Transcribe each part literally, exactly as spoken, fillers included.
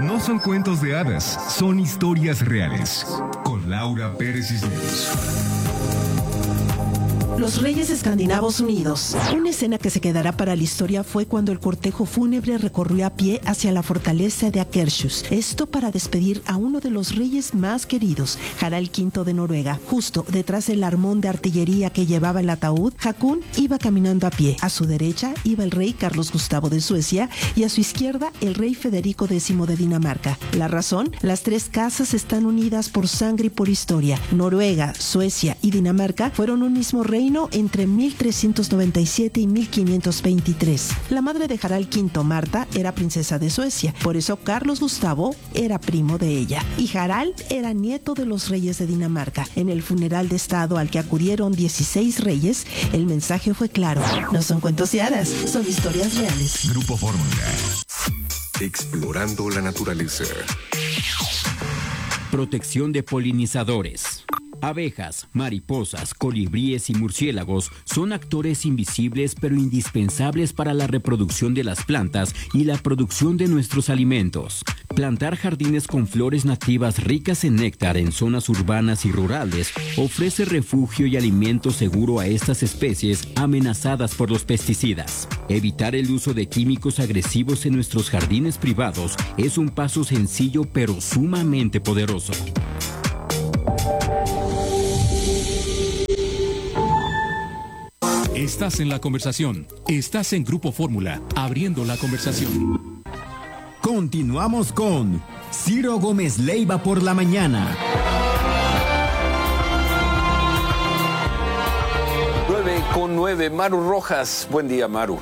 No son cuentos de hadas, son historias reales. Con Laura Pérez Cisneros. Los Reyes Escandinavos Unidos. Una escena que se quedará para la historia fue cuando el cortejo fúnebre recorrió a pie hacia la fortaleza de Akershus. Esto para despedir a uno de los reyes más queridos, Harald quinto de Noruega. Justo detrás del armón de artillería que llevaba el ataúd, Haakon iba caminando a pie. A su derecha iba el rey Carlos Gustavo de Suecia y a su izquierda el rey Federico décimo de Dinamarca. La razón, las tres casas están unidas por sangre y por historia. Noruega, Suecia y Dinamarca fueron un mismo reino entre mil trescientos noventa y siete y mil quinientos veintitrés. La madre de Harald quinto, Marta, era princesa de Suecia, por eso Carlos Gustavo era primo de ella. Y Harald era nieto de los reyes de Dinamarca. En el funeral de estado al que acudieron dieciséis reyes, el mensaje fue claro. No son cuentos de hadas, son historias reales. Grupo Fórmula. Explorando la naturaleza. Protección de polinizadores. Abejas, mariposas, colibríes y murciélagos son actores invisibles pero indispensables para la reproducción de las plantas y la producción de nuestros alimentos. Plantar jardines con flores nativas ricas en néctar en zonas urbanas y rurales ofrece refugio y alimento seguro a estas especies amenazadas por los pesticidas. Evitar el uso de químicos agresivos en nuestros jardines privados es un paso sencillo pero sumamente poderoso. Estás en la conversación. Estás en Grupo Fórmula, abriendo la conversación. Continuamos con Ciro Gómez Leiva por la mañana. nueve con nueve, Maru Rojas. Buen día, Maru.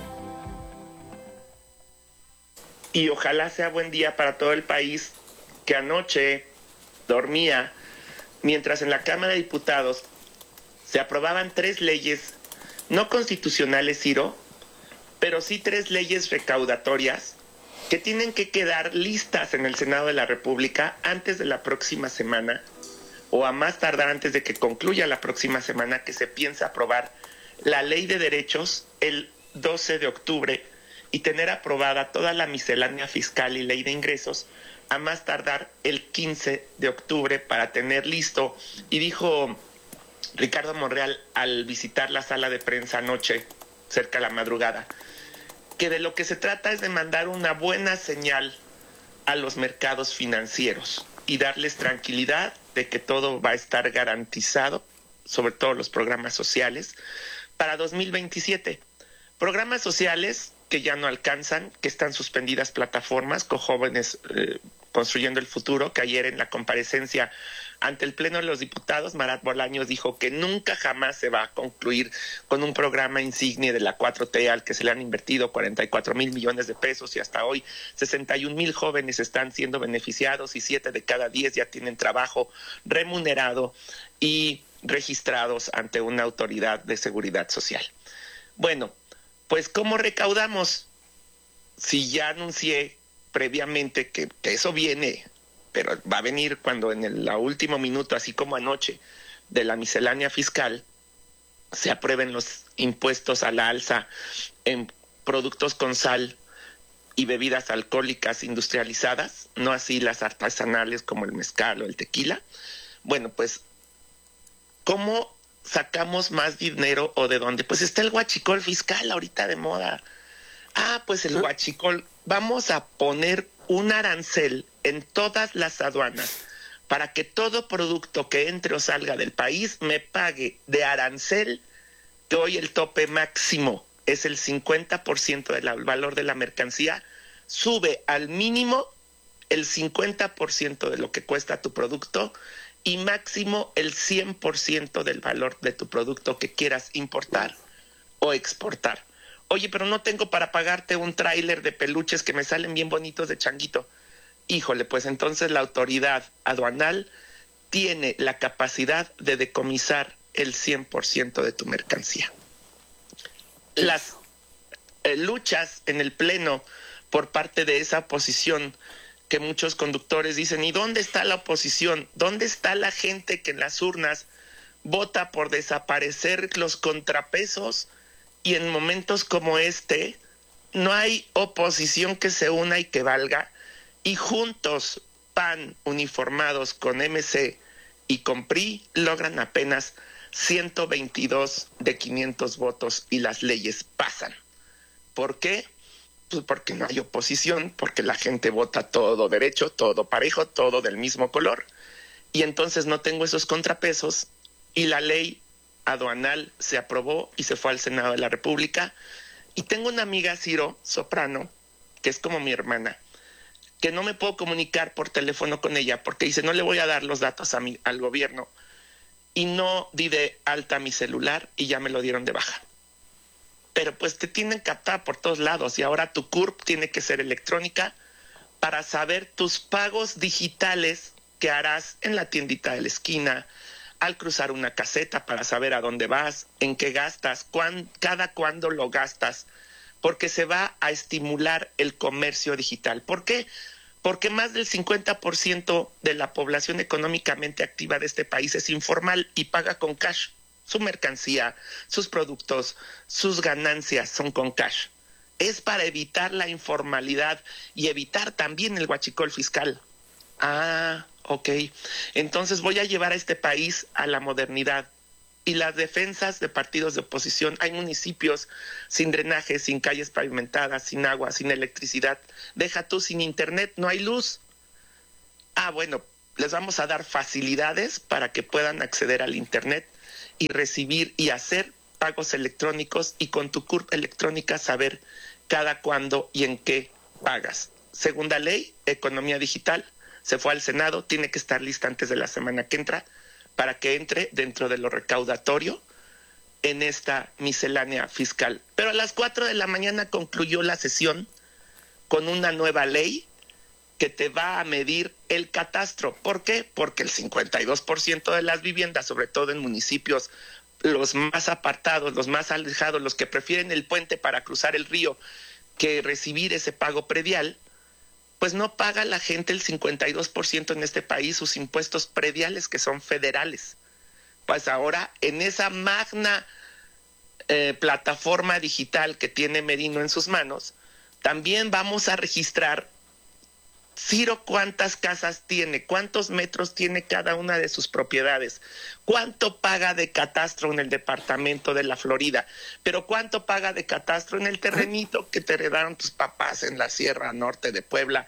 Y ojalá sea buen día para todo el país que anoche dormía mientras en la Cámara de Diputados se aprobaban tres leyes no constitucionales, Ciro, pero sí tres leyes recaudatorias que tienen que quedar listas en el Senado de la República antes de la próxima semana, o a más tardar antes de que concluya la próxima semana, que se piensa aprobar la Ley de Derechos el doce de octubre y tener aprobada toda la miscelánea fiscal y ley de ingresos a más tardar el quince de octubre para tener listo. Y dijo Ricardo Monreal al visitar la sala de prensa anoche, cerca de la madrugada, que de lo que se trata es de mandar una buena señal a los mercados financieros y darles tranquilidad de que todo va a estar garantizado, sobre todo los programas sociales, para dos mil veintisiete. Programas sociales que ya no alcanzan, que están suspendidas plataformas con jóvenes eh, construyendo el futuro, que ayer en la comparecencia ante el Pleno de los Diputados, Marat Bolaños dijo que nunca jamás se va a concluir con un programa insigne de la cuatro T al que se le han invertido cuarenta y cuatro mil millones de pesos y hasta hoy sesenta y un mil jóvenes están siendo beneficiados y siete de cada diez ya tienen trabajo remunerado y registrados ante una autoridad de seguridad social. Bueno, pues ¿cómo recaudamos? Si ya anuncié previamente que, que eso viene, pero va a venir cuando en el la último minuto, así como anoche, de la miscelánea fiscal, se aprueben los impuestos a la alza en productos con sal y bebidas alcohólicas industrializadas, no así las artesanales como el mezcal o el tequila. Bueno, pues, ¿cómo sacamos más dinero o de dónde? Pues está el huachicol fiscal ahorita de moda. Ah, pues el huachicol, vamos a poner un arancel en todas las aduanas para que todo producto que entre o salga del país me pague de arancel, que hoy el tope máximo es el cincuenta por ciento del valor de la mercancía, sube al mínimo el cincuenta por ciento de lo que cuesta tu producto y máximo el cien por ciento del valor de tu producto que quieras importar o exportar. Oye, pero no tengo para pagarte un tráiler de peluches que me salen bien bonitos de changuito. Híjole, pues entonces la autoridad aduanal tiene la capacidad de decomisar el cien por ciento de tu mercancía. Las eh, luchas en el Pleno por parte de esa oposición, que muchos conductores dicen, ¿y dónde está la oposición? ¿Dónde está la gente que en las urnas vota por desaparecer los contrapesos? Y en momentos como este, no hay oposición que se una y que valga. y juntos P A N uniformados con M C y con P R I logran apenas ciento veintidós de quinientos votos y las leyes pasan. ¿Por qué? Pues porque no hay oposición, porque la gente vota todo derecho, todo parejo, todo del mismo color. Y entonces no tengo esos contrapesos y la ley aduanal se aprobó y se fue al Senado de la República. Y tengo una amiga, Ciro Soprano, que es como mi hermana, que no me puedo comunicar por teléfono con ella porque dice, no le voy a dar los datos a mi, al gobierno. Y no di de alta mi celular y ya me lo dieron de baja. Pero pues te tienen captada por todos lados y ahora tu C U R P tiene que ser electrónica para saber tus pagos digitales que harás en la tiendita de la esquina, al cruzar una caseta para saber a dónde vas, en qué gastas, cuán, cada cuándo lo gastas, porque se va a estimular el comercio digital. ¿Por qué? Porque más del cincuenta por ciento de la población económicamente activa de este país es informal y paga con cash. Su mercancía, sus productos, sus ganancias son con cash. Es para evitar la informalidad y evitar también el huachicol fiscal. Ah, ok. Entonces voy a llevar a este país a la modernidad. Y las defensas de partidos de oposición, hay municipios sin drenaje, sin calles pavimentadas, sin agua, sin electricidad. Deja tú sin internet, no hay luz. Ah, bueno, les vamos a dar facilidades para que puedan acceder al internet y recibir y hacer pagos electrónicos y con tu C U R P electrónica saber cada cuándo y en qué pagas. Segunda ley, economía digital, se fue al Senado, tiene que estar lista antes de la semana que entra para que entre dentro de lo recaudatorio en esta miscelánea fiscal. Pero a las cuatro de la mañana concluyó la sesión con una nueva ley que te va a medir el catastro. ¿Por qué? Porque el cincuenta y dos por ciento de las viviendas, sobre todo en municipios los más apartados, los más alejados, los que prefieren el puente para cruzar el río que recibir ese pago predial, pues no paga la gente el cincuenta y dos por ciento en este país sus impuestos prediales que son federales. Pues ahora en esa magna eh, plataforma digital que tiene Merino en sus manos, también vamos a registrar, Ciro, cuántas casas tiene, cuántos metros tiene cada una de sus propiedades, cuánto paga de catastro en el departamento de la Florida, pero cuánto paga de catastro en el terrenito que te heredaron tus papás en la Sierra Norte de Puebla.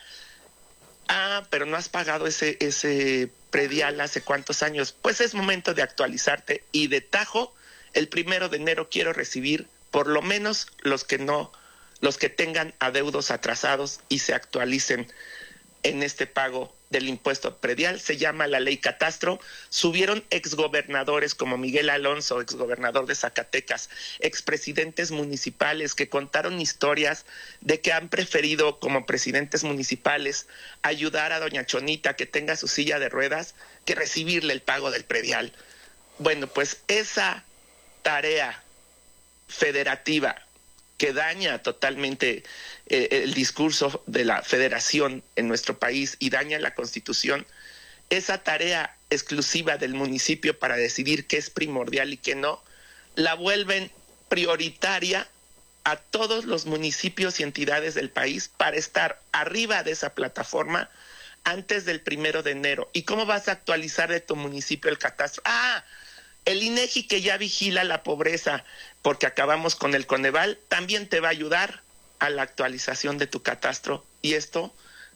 Ah, pero no has pagado ese, ese predial hace cuántos años. Pues es momento de actualizarte y de tajo, el primero de enero quiero recibir por lo menos los que no, los que tengan adeudos atrasados y se actualicen en este pago del impuesto predial. Se llama la ley catastro. Subieron exgobernadores como Miguel Alonso, exgobernador de Zacatecas, expresidentes municipales que contaron historias de que han preferido como presidentes municipales ayudar a doña Chonita que tenga su silla de ruedas que recibirle el pago del predial. Bueno, pues esa tarea federativa que daña totalmente eh, el discurso de la federación en nuestro país y daña la Constitución, esa tarea exclusiva del municipio para decidir qué es primordial y qué no, la vuelven prioritaria a todos los municipios y entidades del país para estar arriba de esa plataforma antes del primero de enero. ¿Y cómo vas a actualizar de tu municipio el catastro? ¡Ah! El INEGI, que ya vigila la pobreza porque acabamos con el Coneval, también te va a ayudar a la actualización de tu catastro. Y esto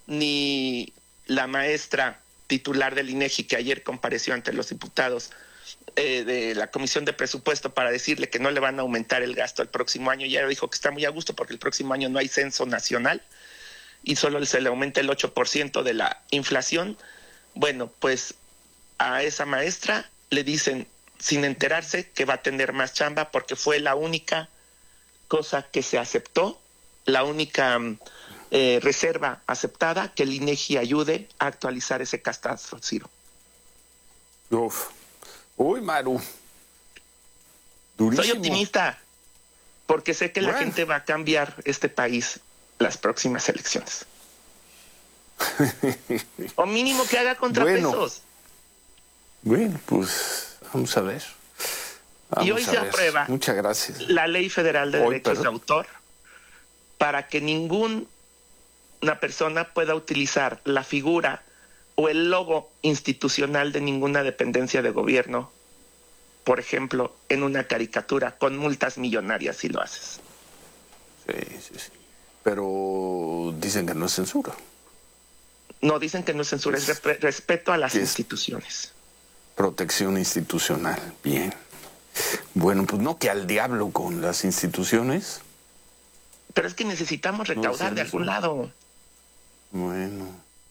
ni la maestra titular del INEGI, que ayer compareció ante los diputados eh, de la Comisión de Presupuesto para decirle que no le van a aumentar el gasto el próximo año, ya dijo que está muy a gusto porque el próximo año no hay censo nacional y solo se le aumenta el ocho por ciento de la inflación. Bueno, pues a esa maestra le dicen, sin enterarse, que va a tener más chamba porque fue la única cosa que se aceptó, la única eh, reserva aceptada, que el INEGI ayude a actualizar ese catastro, Ciro. Uf. Uy, Maru. Durísimo. Soy optimista porque sé que bueno. La gente va a cambiar este país las próximas elecciones. O mínimo que haga contrapesos. Bueno, bueno pues... Vamos a ver. Vamos y hoy se ver. aprueba Muchas gracias. la Ley Federal de hoy, Derechos perdón. de Autor para que ningún una persona pueda utilizar la figura o el logo institucional de ninguna dependencia de gobierno, por ejemplo, en una caricatura con multas millonarias si lo haces. Sí, sí, sí. Pero dicen que no es censura. No, dicen que no es censura, es resp- respeto a las instituciones. Protección institucional, bien. Bueno, pues no que al diablo con las instituciones. Pero es que necesitamos recaudar No, de algún lado. Bueno.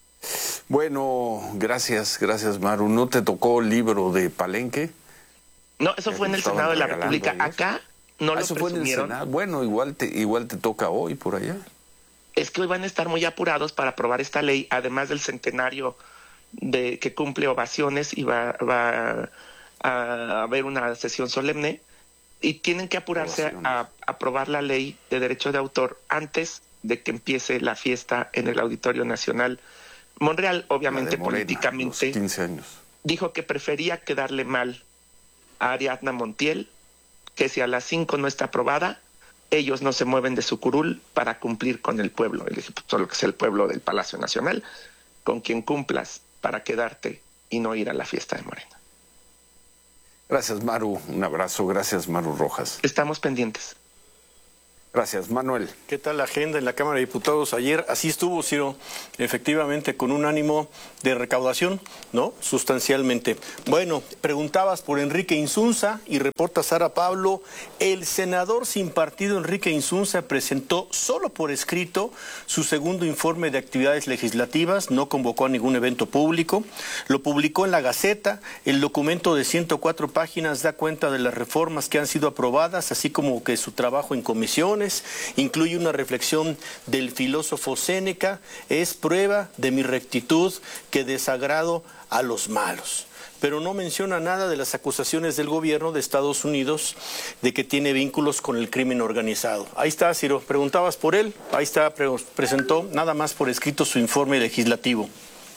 Bueno, gracias, gracias, Maru. ¿No te tocó el libro de Palenque? No, eso Ya fue en el estaban Senado de la regalando República. ayer. Acá no Ah, lo eso fue en el presumieron. Senado. Bueno, igual te, igual te toca hoy por allá. Es que hoy van a estar muy apurados para aprobar esta ley, además del centenario de que cumple ovaciones y va, va a haber una sesión solemne, y tienen que apurarse Ovaciones. a, a aprobar la ley de derecho de autor antes de que empiece la fiesta en el Auditorio Nacional. Monreal, obviamente, La de Morena, políticamente, los quince años. dijo que prefería quedarle mal a Ariadna Montiel, que si a las cinco no está aprobada, ellos no se mueven de su curul para cumplir con el pueblo. Él dijo, solo que es el pueblo del Palacio Nacional, con quien cumplas para quedarte y no ir a la fiesta de Morena. Gracias, Maru. Un abrazo. Gracias, Maru Rojas. Estamos pendientes. Gracias, Manuel. ¿Qué tal la agenda en la Cámara de Diputados ayer? Así estuvo, Ciro, efectivamente con un ánimo de recaudación, ¿no? Sustancialmente. Bueno, preguntabas por Enrique Insunza y reporta Sara Pablo. El senador sin partido Enrique Insunza presentó solo por escrito su segundo informe de actividades legislativas, no convocó a ningún evento público, lo publicó en la Gaceta. El documento de ciento cuatro páginas da cuenta de las reformas que han sido aprobadas, así como que su trabajo en comisión. Incluye una reflexión del filósofo Séneca: es prueba de mi rectitud que desagrado a los malos. Pero no menciona nada de las acusaciones del gobierno de Estados Unidos de que tiene vínculos con el crimen organizado. Ahí está, Ciro, preguntabas por él, ahí está, pre- presentó nada más por escrito su informe legislativo.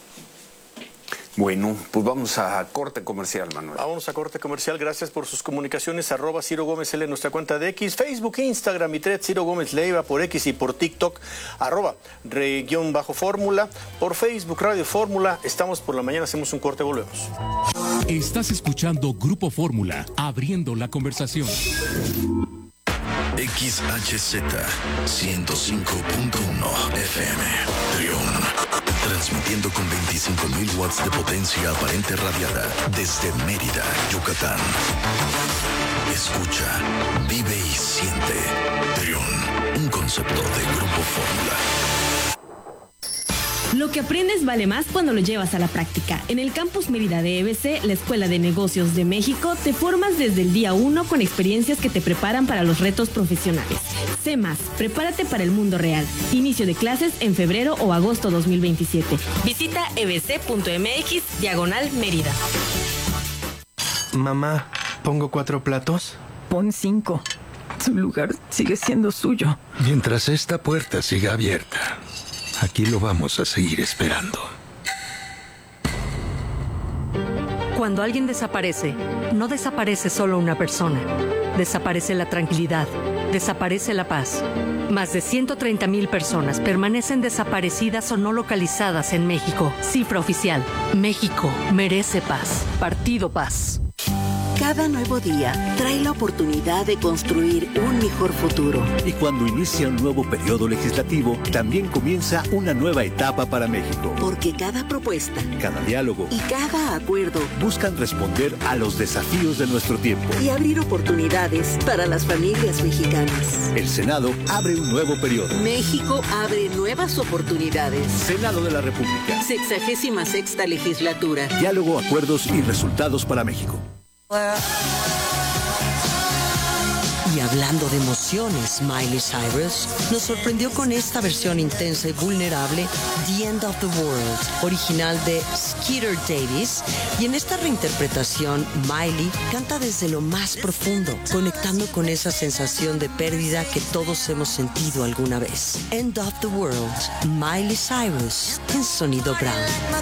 Bueno, pues vamos a corte comercial, Manuel. Vámonos a corte comercial. Gracias por sus comunicaciones. Arroba Ciro Gómez L en nuestra cuenta de X, Facebook, Instagram y Thread, Ciro Gómez Leiva por X y por TikTok, arroba re guión bajo fórmula, por Facebook Radio Fórmula. Estamos por la mañana, hacemos un corte, volvemos. Estás escuchando Grupo Fórmula, abriendo la conversación. X H Z ciento cinco punto uno F M, Trión. Transmitiendo con veinticinco mil watts de potencia aparente radiada desde Mérida, Yucatán. Escucha, vive y siente. Trión, un concepto de Grupo Fórmula. Lo que aprendes vale más cuando lo llevas a la práctica. En el Campus Mérida de E B C, la Escuela de Negocios de México, te formas desde el día uno con experiencias que te preparan para los retos profesionales. Sé más, prepárate para el mundo real. Inicio de clases en febrero o agosto dos mil veintisiete. Visita ebc.mx diagonal Mérida. Mamá, ¿pongo cuatro platos? Pon cinco. Su lugar sigue siendo suyo. Mientras esta puerta siga abierta, aquí lo vamos a seguir esperando. Cuando alguien desaparece, no desaparece solo una persona. Desaparece la tranquilidad. Desaparece la paz. Más de ciento treinta mil personas permanecen desaparecidas o no localizadas en México. Cifra oficial. México merece paz. Partido Paz. Cada nuevo día trae la oportunidad de construir un mejor futuro. Y cuando inicia un nuevo periodo legislativo, también comienza una nueva etapa para México. Porque cada propuesta, cada diálogo y cada acuerdo buscan responder a los desafíos de nuestro tiempo y abrir oportunidades para las familias mexicanas. El Senado abre un nuevo periodo. México abre nuevas oportunidades. Senado de la República. Sexagésima sexta legislatura. Diálogo, acuerdos y resultados para México. Y hablando de emociones, Miley Cyrus nos sorprendió con esta versión intensa y vulnerable, The End of the World, original de Skeeter Davis. Y en esta reinterpretación, Miley canta desde lo más profundo, conectando con esa sensación de pérdida que todos hemos sentido alguna vez. End of the World, Miley Cyrus, en Sonido Brown.